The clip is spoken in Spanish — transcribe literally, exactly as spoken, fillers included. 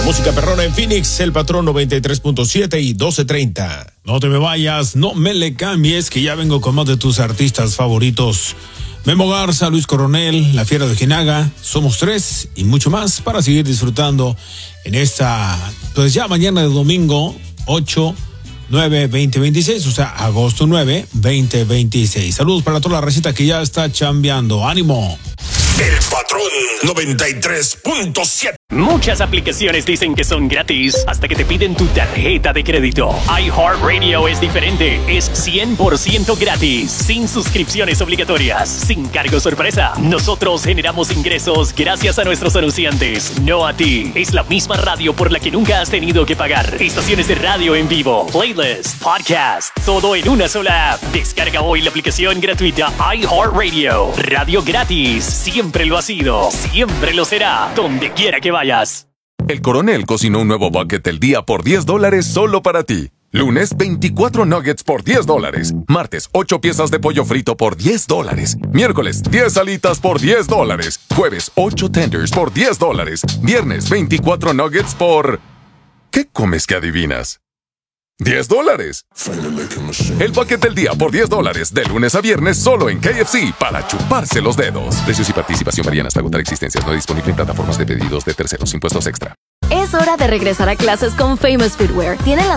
música perrona en Phoenix, El Patrón noventa y tres punto siete y doce treinta. No te me vayas, no me le cambies, que ya vengo con más de tus artistas favoritos. Memo Garza, Luis Coronel, La Fiera de Ojinaga, Somos Tres y mucho más para seguir disfrutando en esta, pues ya mañana de domingo, ocho, nueve, veinte veintiséis, o sea, agosto nueve, veinte veintiséis. Saludos para toda la receta que ya está chambeando. ¡Ánimo! El Patrón noventa y tres punto siete. Muchas aplicaciones dicen que son gratis hasta que te piden tu tarjeta de crédito. iHeartRadio es diferente. Es cien por ciento gratis, sin suscripciones obligatorias, sin cargo sorpresa. Nosotros generamos ingresos gracias a nuestros anunciantes, no a ti. Es la misma radio por la que nunca has tenido que pagar. Estaciones de radio en vivo, playlists, podcast, todo en una sola app. Descarga hoy la aplicación gratuita iHeartRadio. Radio gratis. Siempre lo ha sido, siempre lo será, donde quiera que vayas. El Coronel cocinó un nuevo bucket del día por diez dólares solo para ti. Lunes, veinticuatro nuggets por diez dólares. Martes, ocho piezas de pollo frito por diez dólares. Miércoles, diez alitas por diez dólares. Jueves, ocho tenders por diez dólares. Viernes, veinticuatro nuggets por... ¿Qué comes que adivinas? diez dólares. El bucket del día por diez dólares, de lunes a viernes solo en K F C, para chuparse los dedos. Precios y participación varían hasta agotar existencias. No disponible en plataformas de pedidos de terceros. Impuestos extra. Es hora de regresar a clases con Famous Footwear. Tienen las